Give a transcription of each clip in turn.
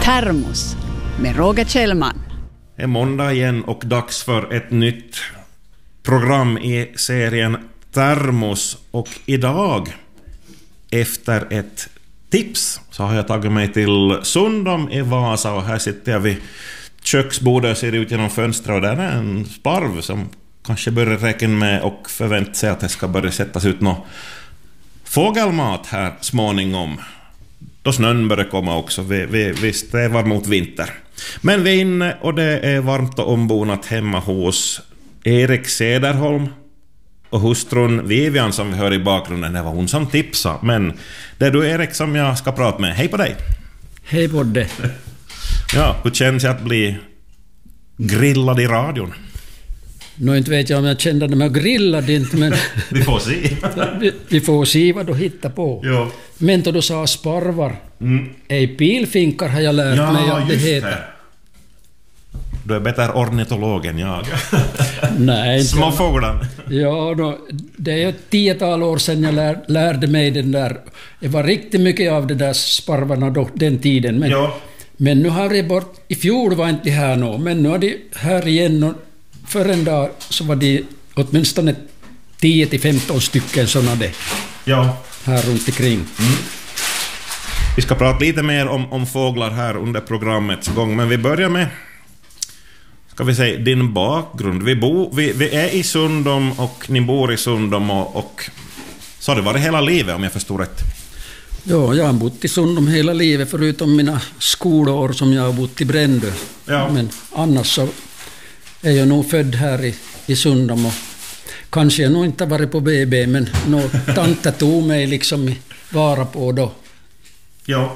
Termos med Roger Kjellman. Det är måndag igen och dags för ett nytt program i serien Termos. Och idag, efter ett tips, så har jag tagit mig till Sundom i Vasa. Och här sitter jag vid köksbordet och ser ut genom fönstret. Och där är en sparv som kanske börjar räkna med och förvänta sig att det ska börja sättas ut någon fågelmat här småningom. Då snön börjar komma också. Vi strävar mot vinter. Men vi är inne och det är varmt och ombonat hemma hos Erik Cederholm och hustrun Vivian som vi hör i bakgrunden. Det var hon som tipsade. Men det är du, Erik, som jag ska prata med. Hej på dig! Hej Bodde! Ja, hur känns det att bli grillad i radion? Nå inte vet jag om jag kände dem här grillade inte, men Vi får se. vi får se vad du hittar på. Ja. Men då du sa sparvar, ej pilfinkar har jag lärt mig att det heter. Det. Du är bättre ornitolog än jag. Nej, inte. Små fåglar. Ja, det är ju 10-tal år sedan jag lärde mig den där. Det var riktigt mycket av det där sparvarna då, den tiden. Men, Ja. men nu har det bort, i fjol var inte här nå, men nu är det här igen. Och för en dag så var det åtminstone 10-15 stycken sådana det Ja. här runt omkring. Vi ska prata lite mer om fåglar här under programmets gång. Men vi börjar med, ska vi säga, din bakgrund. Vi är i Sundom och ni bor i Sundom och så har det varit hela livet, om jag förstår rätt. Ja, jag har bott i Sundom hela livet förutom mina skolår som jag har bott i Brändö. Ja. Men annars så är jag nog född här i Sundom och kanske jag nog inte varit på BB, men tante tog mig liksom vara på då. Ja.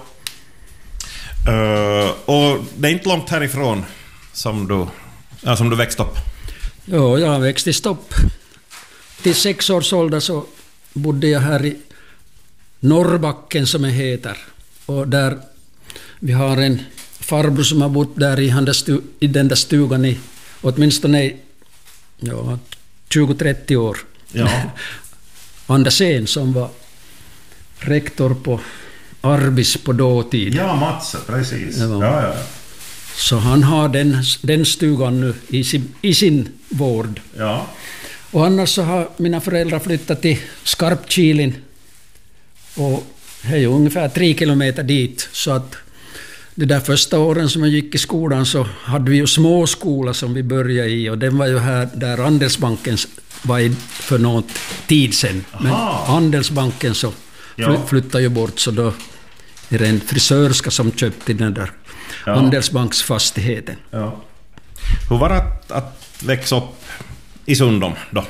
Och det är inte långt härifrån som du växte upp. Ja, jag växte upp. Till 6 års ålder så bodde jag här i Norrbacken som det heter. Och där vi har en farbror som har bott där i den där stugan i åtminstone 20-30 år. Ja. Andersen som var rektor på Arbis på dåtid. Ja, Mats, precis. Ja. Ja. Så han har den stugan nu i sin vård. Ja. Och annars så har mina föräldrar flyttat till Skarpkilin. Och det är ju ungefär 3 kilometer dit. Så att de där första åren som jag gick i skolan så hade vi ju småskola som vi började i. Och den var ju här där Andelsbanken var i för någon tid sedan. Men Andelsbanken så flyttade ju bort, så då är det en frisörska som köpte den där Andelsbanksfastigheten. Ja. Hur var det att växa upp i Sundom då?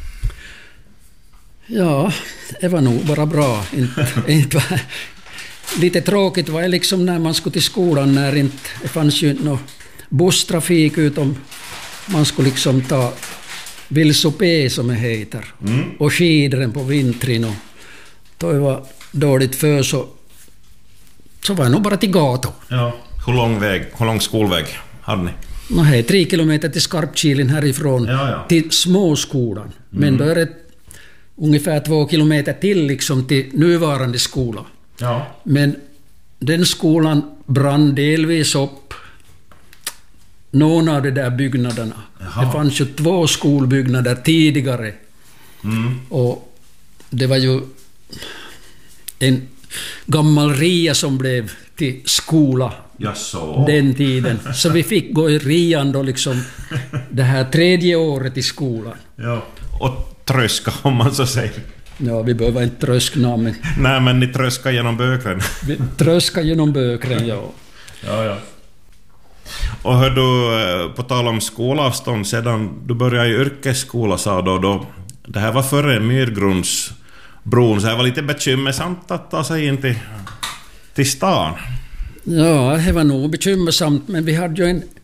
Ja, det var nog bara bra. Inte lite tråkigt var det liksom när man skulle till skolan, när det fanns ju någon busstrafik utom man skulle liksom ta Vilsopé som det heter och skidren på vintern, och då var dåligt för så var det nog bara till gator. Ja. Hur lång skolväg hade ni? Det är 3 kilometer till Skarpkilin härifrån till småskolan. Men då är det ungefär 2 kilometer till liksom till nuvarande skola. Ja. Men den skolan brann delvis upp någon av de där byggnaderna. Jaha. Det fanns ju 2 skolbyggnader tidigare. Och det var ju en gammal ria som blev till skola den tiden. Så vi fick gå i rian då liksom det här 3:e året i skolan. Ja. Och tröska, om man så säger. Ja, vi behöver inte tröskna, men Nej, men ni tröskar genom bökren. vi tröskar genom bökren, ja. Ja. Och hör du, på tal om skolavstånd, sedan du började i yrkesskola, sa då det här var före Myrgrundsbron, så det var lite bekymmersamt att ta sig in till stan. Ja, det var nog bekymmersamt, men vi hade ju